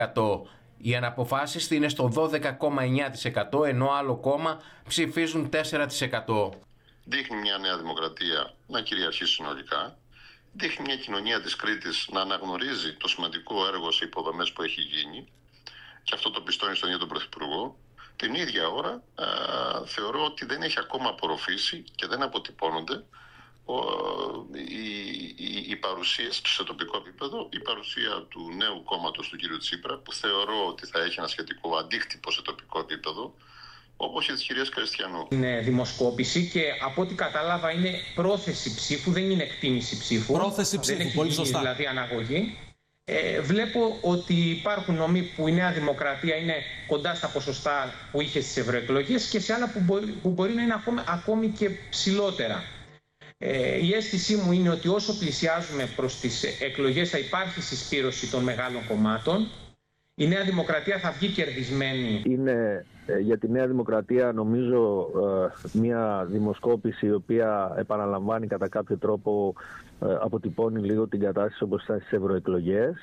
Οι αναποφάσιστοι είναι στο 12,9%, ενώ άλλο κόμμα ψηφίζουν 4%. Δείχνει μια Νέα Δημοκρατία να κυριαρχεί συνολικά. Δείχνει μια κοινωνία της Κρήτης να αναγνωρίζει το σημαντικό έργο σε υποδομές που έχει γίνει. Και αυτό το πιστώνει στον ίδιο τον Πρωθυπουργό. Την ίδια ώρα θεωρώ ότι δεν έχει ακόμα απορροφήσει και δεν αποτυπώνονται η παρουσία σε τοπικό επίπεδο, η παρουσία του νέου κόμματος του κ. Τσίπρα, που θεωρώ ότι θα έχει ένα σχετικό αντίκτυπο σε τοπικό επίπεδο, όπως και της κυρίας Κριστιανού. Είναι δημοσκόπηση και από ό,τι κατάλαβα είναι πρόθεση ψήφου, δεν είναι εκτίμηση ψήφου. Πρόθεση ψήφου, πολύ σωστά. Δηλαδή αναγωγή. Βλέπω ότι υπάρχουν νομοί που η Νέα Δημοκρατία είναι κοντά στα ποσοστά που είχε στις ευρωεκλογές και σε άλλα που μπορεί να είναι ακόμη και ψηλότερα. Η αίσθησή μου είναι ότι όσο πλησιάζουμε προς τις εκλογές θα υπάρχει συσπήρωση των μεγάλων κομμάτων. Η Νέα Δημοκρατία θα βγει κερδισμένη. Είναι για τη Νέα Δημοκρατία νομίζω μια δημοσκόπηση η οποία επαναλαμβάνει κατά κάποιο τρόπο, αποτυπώνει λίγο την κατάσταση όπως ήταν στις ευρωεκλογές.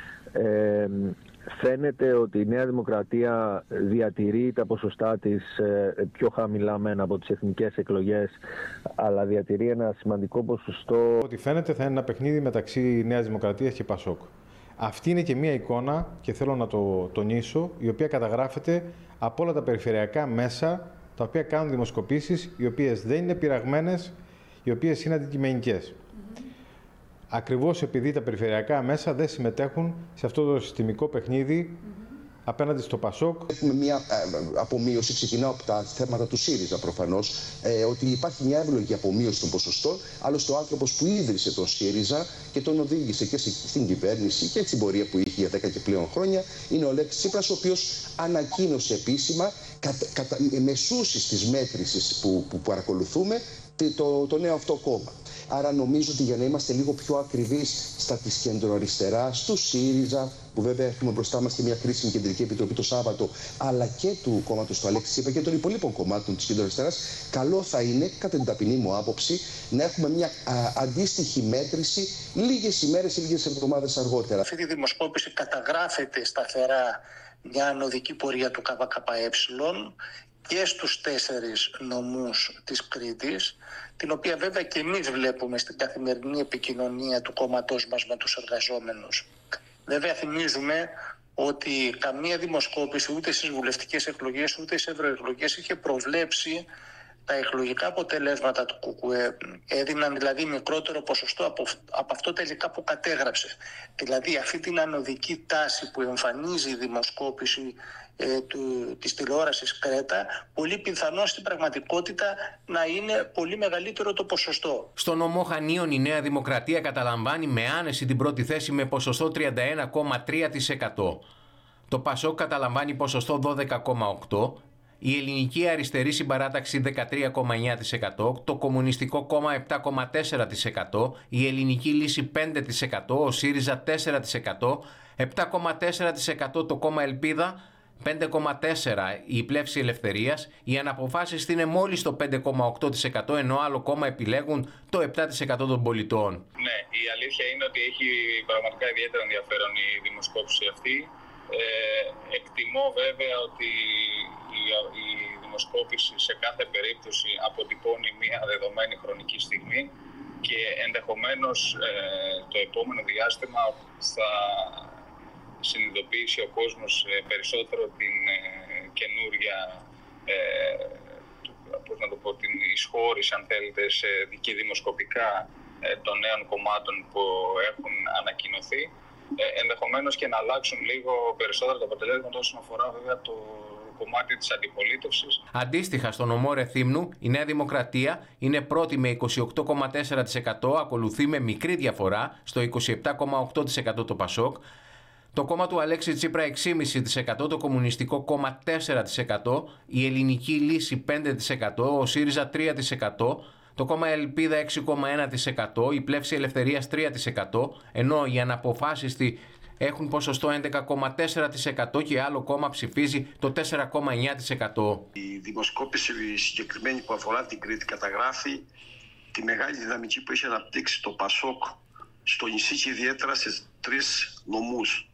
Φαίνεται ότι η Νέα Δημοκρατία διατηρεί τα ποσοστά της πιο χαμηλά μεν από τις εθνικές εκλογές, αλλά διατηρεί ένα σημαντικό ποσοστό. Ό,τι φαίνεται θα είναι ένα παιχνίδι μεταξύ Νέας Δημοκρατίας και Πασόκ. Αυτή είναι και μία εικόνα, και θέλω να το τονίσω, η οποία καταγράφεται από όλα τα περιφερειακά μέσα, τα οποία κάνουν δημοσκοπήσεις, οι οποίες δεν είναι πειραγμένες, οι οποίες είναι αντικειμενικές. Ακριβώς επειδή τα περιφερειακά μέσα δεν συμμετέχουν σε αυτό το συστημικό παιχνίδι απέναντι στο Πασόκ. Έχουμε μια απομείωση, ξεκινάω από τα θέματα του ΣΥΡΙΖΑ προφανώς, ότι υπάρχει μια εύλογη απομείωση των ποσοστών. Άλλωστε ο άνθρωπος που ίδρυσε τον ΣΥΡΙΖΑ και τον οδήγησε και στην κυβέρνηση και στην πορεία που είχε για 10 και πλέον χρόνια είναι ο Αλέξης Τσίπρας, ο οποίος ανακοίνωσε επίσημα μεσούσεις της μέτρησης που παρακολουθούμε το νέο αυτό κόμμα. Άρα νομίζω ότι για να είμαστε λίγο πιο ακριβείς στα της κεντροαριστεράς, του ΣΥΡΙΖΑ, που βέβαια έχουμε μπροστά μας και μια κρίσιμη κεντρική επιτροπή το Σάββατο, αλλά και του κόμματος του Αλέξη Τσίπρα και των υπολείπων κομμάτων της κεντροαριστεράς, καλό θα είναι, κατά την ταπεινή μου άποψη, να έχουμε μια αντίστοιχη μέτρηση λίγες ημέρες ή λίγες εβδομάδες αργότερα. Αυτή τη δημοσκόπηση καταγράφεται σταθερά μια ανωδική πορεία του ΚΚΕ και στους 4 νομούς της Κρήτης, την οποία βέβαια και εμείς βλέπουμε στην καθημερινή επικοινωνία του κόμματός μας με τους εργαζόμενους. Βέβαια θυμίζουμε ότι καμία δημοσκόπηση ούτε στις βουλευτικές εκλογές ούτε στις ευρωεκλογές είχε προβλέψει τα εκλογικά αποτελέσματα του ΚΚΕ. Έδιναν δηλαδή μικρότερο ποσοστό από αυτό τελικά που κατέγραψε. Δηλαδή αυτή την ανωδική τάση που εμφανίζει η δημοσκόπηση της τηλεόρασης Κρέτα, πολύ πιθανό στην πραγματικότητα να είναι πολύ μεγαλύτερο το ποσοστό. Στο νομό Χανίων η Νέα Δημοκρατία καταλαμβάνει με άνεση την πρώτη θέση με ποσοστό 31,3%. Το Πασόκ καταλαμβάνει ποσοστό 12,8%. Η Ελληνική Αριστερή Συμπαράταξη 13,9%, το Κομμουνιστικό Κόμμα 7,4%, η Ελληνική Λύση 5%, ο ΣΥΡΙΖΑ 4%, 7,4% το Κόμμα Ελπίδα, 5,4% η Πλεύση Ελευθερίας, οι αναποφάσεις είναι μόλις το 5,8%, ενώ άλλο κόμμα επιλέγουν το 7% των πολιτών. Ναι, η αλήθεια είναι ότι έχει πραγματικά ιδιαίτερο ενδιαφέρον η δημοσκόπηση αυτή. Εκτιμώ βέβαια ότι η δημοσκόπηση σε κάθε περίπτωση αποτυπώνει μια δεδομένη χρονική στιγμή και ενδεχομένως το επόμενο διάστημα θα συνειδητοποιήσει ο κόσμος περισσότερο την καινούρια την εισχώρηση, αν θέλετε, σε δική δημοσκοπικά των νέων κομμάτων που έχουν ανακοινωθεί. Ενδεχομένως και να αλλάξουν λίγο περισσότερο τα αποτελέσματα όσον αφορά βέβαια το κομμάτι της αντιπολίτευσης. Αντίστοιχα, στο νομό Ρεθύμνου η Νέα Δημοκρατία είναι πρώτη με 28,4%, ακολουθεί με μικρή διαφορά στο 27,8% το Πασόκ, το κόμμα του Αλέξη Τσίπρα 6,5%, το Κομμουνιστικό Κόμμα 4%, η Ελληνική Λύση 5%, ο ΣΥΡΙΖΑ 3%, το κόμμα Ελπίδα 6,1%, η Πλεύση Ελευθερίας 3%, ενώ οι αναποφάσιστοι έχουν ποσοστό 11,4% και άλλο κόμμα ψηφίζει το 4,9%. Η δημοσκόπηση συγκεκριμένη που αφορά την Κρήτη καταγράφει τη μεγάλη δυναμική που έχει αναπτύξει το Πασόκ στο νησί και ιδιαίτερα σε 3 νομούς.